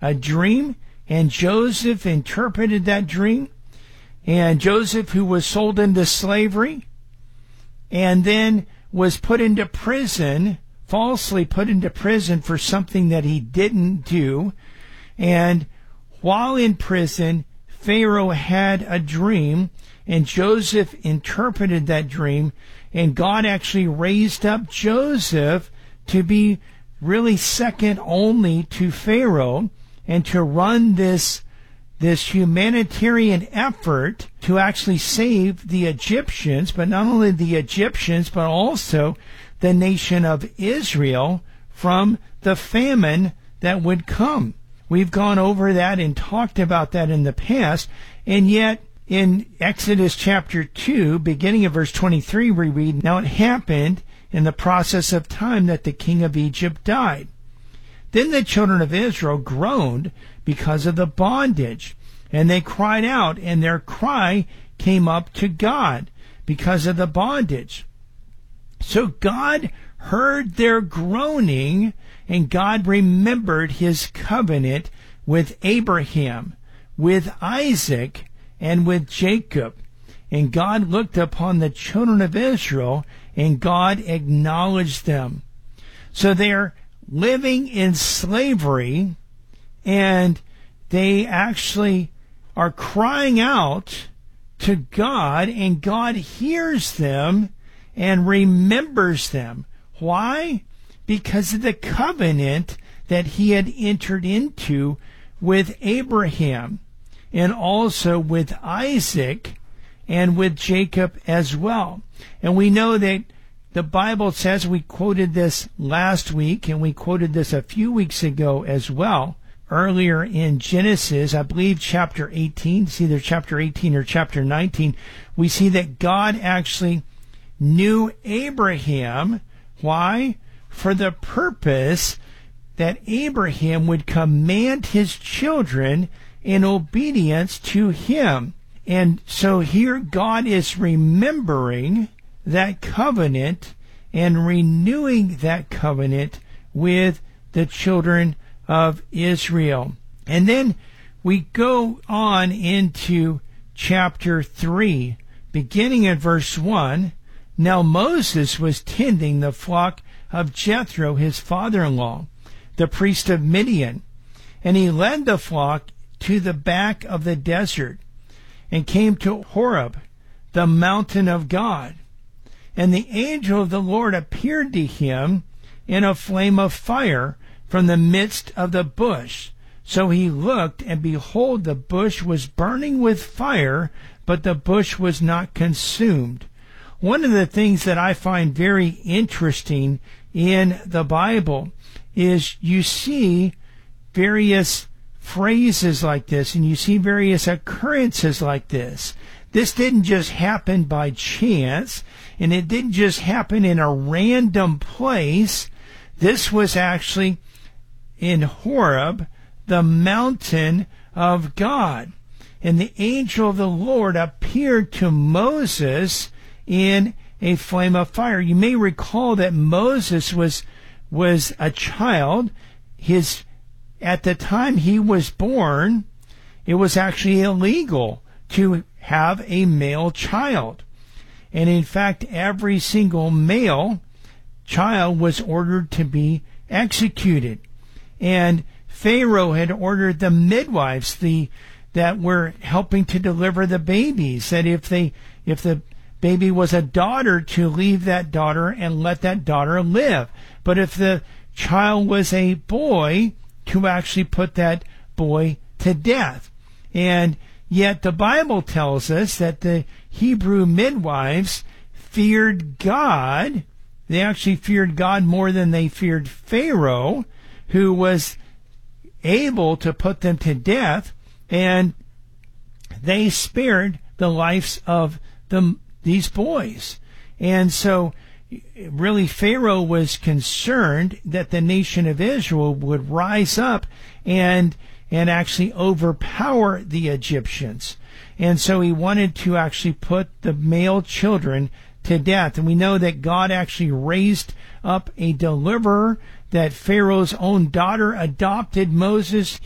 a dream, and Joseph interpreted that dream. And Joseph, who was sold into slavery and then was put into prison, falsely put into prison for something that he didn't do. And while in prison, Pharaoh had a dream, and Joseph interpreted that dream, and God actually raised up Joseph to be really second only to Pharaoh and to run this humanitarian effort to actually save the Egyptians, but not only the Egyptians, but also the nation of Israel from the famine that would come. We've gone over that and talked about that in the past, and yet in Exodus chapter 2, beginning of verse 23, we read, "Now it happened in the process of time that the king of Egypt died. Then the children of Israel groaned because of the bondage, and they cried out, and their cry came up to God because of the bondage. So God heard their groaning, and God remembered his covenant with Abraham, with Isaac, and with Jacob. And God looked upon the children of Israel, and God acknowledged them." So they're living in slavery, and they actually are crying out to God, and God hears them and remembers them. Why? Because of the covenant that he had entered into with Abraham, and also with Isaac, and with Jacob as well. And we know that the Bible says, we quoted this last week, and we quoted this a few weeks ago as well, earlier in Genesis, I believe chapter 18, it's either chapter 18 or chapter 19, we see that God actually knew Abraham. Why? For the purpose that Abraham would command his children in obedience to him. And so here God is remembering that covenant and renewing that covenant with the children of Israel. And then we go on into chapter 3, beginning at verse 1. "Now Moses was tending the flock of Jethro, his father-in-law, the priest of Midian, and he led the flock to the back of the desert and came to Horeb, the mountain of God. And the angel of the Lord appeared to him in a flame of fire from the midst of the bush. So he looked, and behold, the bush was burning with fire, but the bush was not consumed." One of the things that I find very interesting in the Bible is you see various phrases like this, and you see various occurrences like this. This didn't just happen by chance, and it didn't just happen in a random place. This was actually in Horeb, the mountain of God. And the angel of the Lord appeared to Moses in a flame of fire. You may recall that Moses was a child. At the time he was born, it was actually illegal to have a male child. And in fact, every single male child was ordered to be executed. And Pharaoh had ordered the midwives that were helping to deliver the babies, that if the baby was a daughter, to leave that daughter and let that daughter live. But if the child was a boy, to actually put that boy to death. And yet the Bible tells us that the Hebrew midwives feared God. They actually feared God more than they feared Pharaoh, who was able to put them to death, and they spared the lives of these boys. And so really Pharaoh was concerned that the nation of Israel would rise up and actually overpower the Egyptians. And so he wanted to actually put the male children to death. And we know that God actually raised up a deliverer, that Pharaoh's own daughter adopted Moses.